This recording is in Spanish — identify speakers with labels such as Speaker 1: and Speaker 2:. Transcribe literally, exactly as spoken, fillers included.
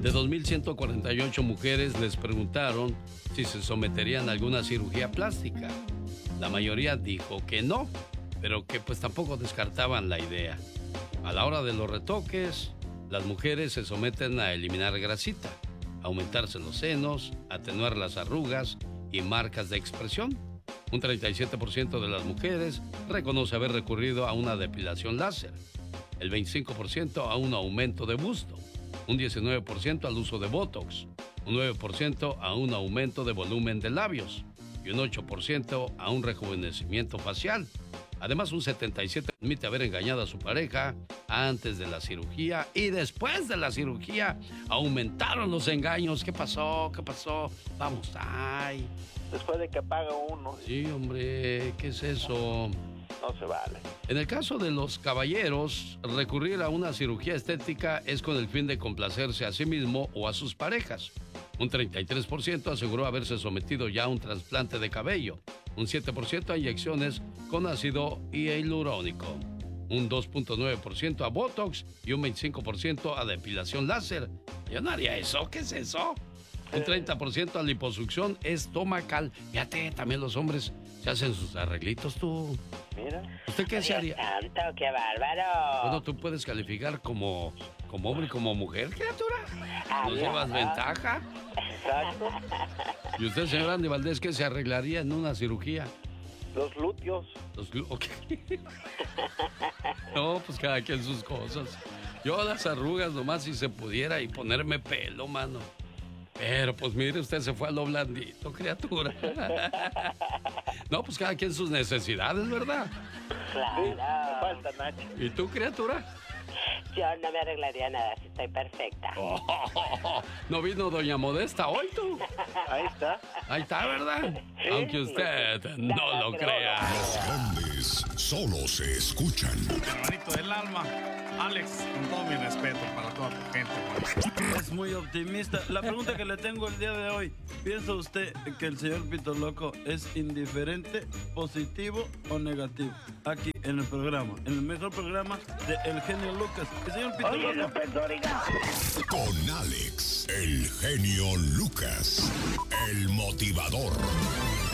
Speaker 1: De dos mil ciento cuarenta y ocho mujeres les preguntaron si se someterían a alguna cirugía plástica. La mayoría dijo que no, pero que pues tampoco descartaban la idea. A la hora de los retoques, las mujeres se someten a eliminar grasita, aumentarse los senos, atenuar las arrugas y marcas de expresión. Un treinta y siete por ciento de las mujeres reconoce haber recurrido a una depilación láser, el veinticinco por ciento a un aumento de busto, un diecinueve por ciento al uso de Botox, un nueve por ciento a un aumento de volumen de labios y un ocho por ciento a un rejuvenecimiento facial. Además, un setenta y siete por ciento admite haber engañado a su pareja antes de la cirugía y después de la cirugía aumentaron los engaños. ¿Qué pasó? ¿Qué pasó? Vamos, ay.
Speaker 2: Después de que paga uno.
Speaker 1: Sí, hombre, ¿qué es eso?
Speaker 2: No se vale.
Speaker 1: En el caso de los caballeros, recurrir a una cirugía estética es con el fin de complacerse a sí mismo o a sus parejas. Un treinta y tres por ciento aseguró haberse sometido ya a un trasplante de cabello, un siete por ciento a inyecciones con ácido hialurónico, un dos punto nueve por ciento a Botox y un veinticinco por ciento a depilación láser. Yo no haría eso, ¿qué es eso? Un treinta por ciento a liposucción estomacal. Fíjate, también los hombres se hacen sus arreglitos, tú.
Speaker 2: Mira.
Speaker 1: ¿Usted qué se haría?
Speaker 3: Santo, qué bárbaro.
Speaker 1: Bueno, tú puedes calificar como, como hombre y como mujer, criatura. ¿No
Speaker 3: Adiós.
Speaker 1: llevas ventaja?
Speaker 2: Exacto.
Speaker 1: ¿Y usted, señor Andy Valdés, qué se arreglaría en una cirugía?
Speaker 2: Los glúteos.
Speaker 1: Los glu- ok. No, pues cada quien sus cosas. Yo las arrugas nomás si se pudiera y ponerme pelo, mano. Pero pues mire, usted se fue a lo blandito, criatura. No, pues cada quien sus necesidades, ¿verdad?
Speaker 3: Claro.
Speaker 2: Sí, me falta Nacho.
Speaker 1: ¿Y tú, criatura?
Speaker 3: Yo no me arreglaría nada, si estoy perfecta.
Speaker 1: Oh, ¿no vino doña Modesta hoy, tú?
Speaker 2: Ahí está.
Speaker 1: Ahí está, ¿verdad? Aunque usted no lo crea.
Speaker 4: Los grandes solo se escuchan.
Speaker 5: Hermanito del alma, Alex, con todo mi respeto para toda tu gente.
Speaker 6: Es muy optimista. La pregunta que le tengo el día de hoy, ¿piensa usted que el señor Pito Loco es indiferente, positivo o negativo? Aquí en el programa, en el mejor programa de El Genio Lucas. El señor Pito
Speaker 2: Oye,
Speaker 6: Loco.
Speaker 2: López Dóriga.
Speaker 4: Con Alex, el genio Lucas, el motivador.